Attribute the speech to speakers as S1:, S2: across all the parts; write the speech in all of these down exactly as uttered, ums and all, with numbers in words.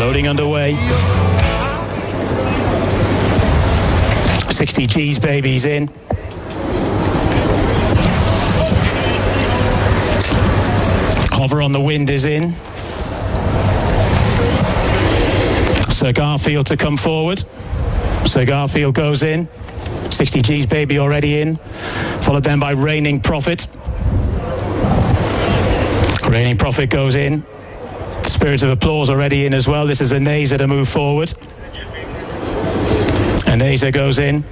S1: Loading underway. sixty G's, babies in. Hover on the Wind is in. Sir Garfield to come forward. Sir Garfield goes in. sixty G's, baby, already in. Followed then by Reigning Prophet. Reigning Prophet goes in. Spirit of Applause already in as well. This is Aneza to move forward. Aneza goes in.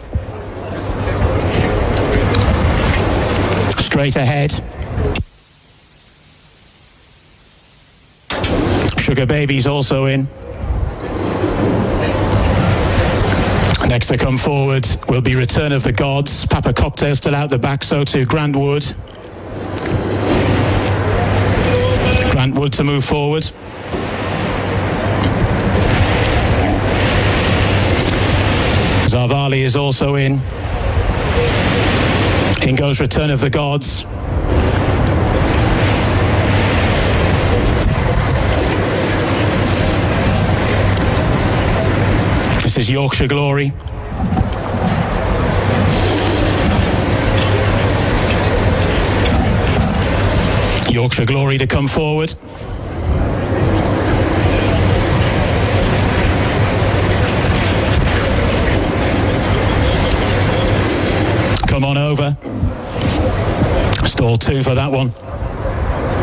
S1: Straight ahead. Sugar Baby's also in. Next to come forward will be Return of the Gods. Papa Cocktail still out the back, so too Grant Wood. Grant Wood to move forward. Zarvali is also in. In goes Return of the Gods. This is Yorkshire Glory. Yorkshire Glory to come forward. Come on over. Stall two for that one.